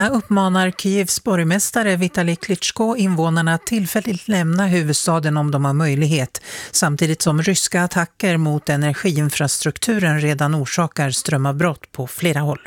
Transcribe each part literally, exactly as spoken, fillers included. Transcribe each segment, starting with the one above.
Uppmanar Kievs borgmästare Vitali Klitschko invånarna att tillfälligt lämna huvudstaden om de har möjlighet, samtidigt som ryska attacker mot energiinfrastrukturen redan orsakar strömavbrott på flera håll.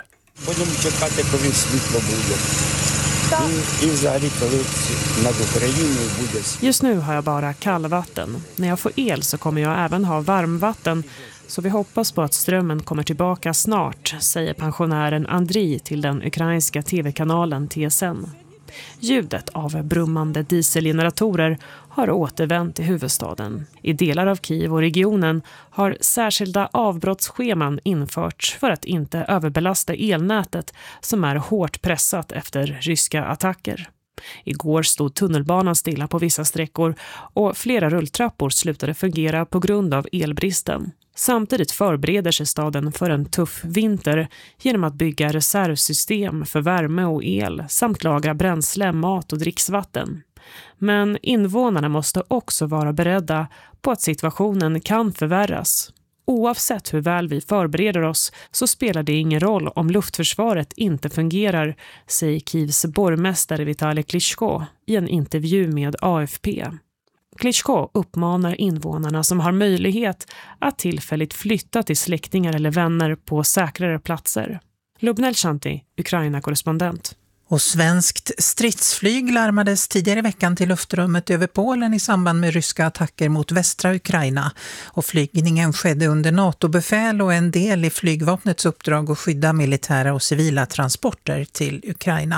Just nu har jag bara kallvatten. När jag får el så kommer jag även ha varmvatten. Så vi hoppas på att strömmen kommer tillbaka snart, säger pensionären Andriy till den ukrainska tv-kanalen T S N. Ljudet av brummande dieselgeneratorer har återvänt till huvudstaden. I delar av Kiev och regionen har särskilda avbrottsscheman införts för att inte överbelasta elnätet som är hårt pressat efter ryska attacker. Igår stod tunnelbanan stilla på vissa sträckor och flera rulltrappor slutade fungera på grund av elbristen. Samtidigt förbereder sig staden för en tuff vinter genom att bygga reservsystem för värme och el samt lagra bränsle, mat och dricksvatten. Men invånarna måste också vara beredda på att situationen kan förvärras. Oavsett hur väl vi förbereder oss så spelar det ingen roll om luftförsvaret inte fungerar, säger Kievs borgmästare Vitali Klitschko i en intervju med A F P. Klitschko uppmanar invånarna som har möjlighet att tillfälligt flytta till släktingar eller vänner på säkrare platser. Lubnel Shanti, Ukraina-korrespondent. Och svenskt stridsflyg larmades tidigare i veckan till luftrummet över Polen i samband med ryska attacker mot västra Ukraina. Och flygningen skedde under NATO-befäl och en del i flygvapnets uppdrag att skydda militära och civila transporter till Ukraina.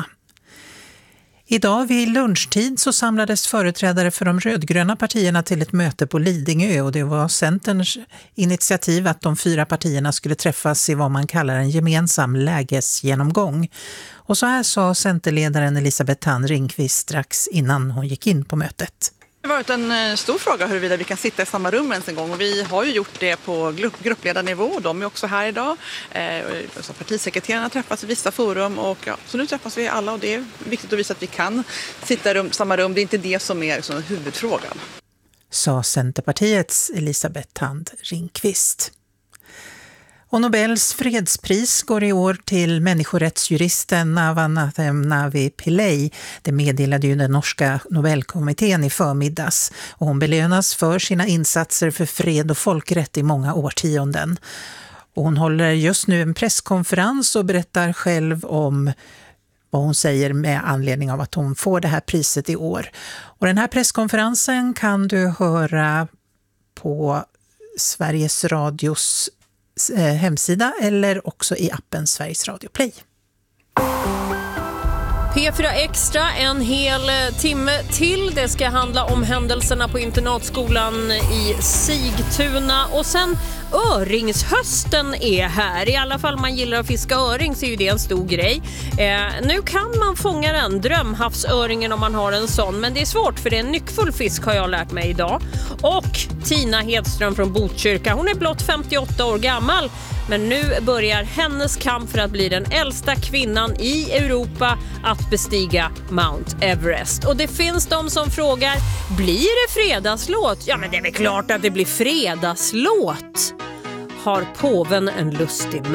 Idag vid lunchtid så samlades företrädare för de rödgröna partierna till ett möte på Lidingö, och det var Centerns initiativ att de fyra partierna skulle träffas i vad man kallar en gemensam lägesgenomgång. Och så här sa Centerledaren Elisabeth Thand Ringqvist strax innan hon gick in på mötet. Det har varit en stor fråga huruvida vi kan sitta i samma rum ens en gång, och vi har ju gjort det på gruppledarnivå. De är också här idag. Eh, partisekreterarna träffas i vissa forum, och ja, så nu träffas vi alla, och det är viktigt att visa att vi kan sitta i rum, samma rum. Det är inte det som är liksom huvudfrågan. Sa Centerpartiets Elisabeth Thand Ringqvist. Och Nobels fredspris går i år till människorättsjuristen Navi Pillay. Det meddelade ju den norska Nobelkommittén i förmiddags. Och hon belönas för sina insatser för fred och folkrätt i många årtionden. Och hon håller just nu en presskonferens och berättar själv om vad hon säger med anledning av att hon får det här priset i år. Och den här presskonferensen kan du höra på Sveriges Radios hemsida eller också i appen Sveriges Radio Play. P fyra Extra en hel timme till. Det ska handla om händelserna på internatskolan i Sigtuna. Och sen öringshösten är här. I alla fall man gillar att fiska öring så är ju det en stor grej. Eh, nu kan man fånga den, drömhavsöringen om man har en sån. Men det är svårt för det är en nyckfull fisk har jag lärt mig idag. Och Tina Hedström från Botkyrka, hon är blott femtioåtta år gammal. Men nu börjar hennes kamp för att bli den äldsta kvinnan i Europa att bestiga Mount Everest. Och det finns de som frågar, blir det fredagslåt? Ja, men det är väl klart att det blir fredagslåt. Har påven en lustig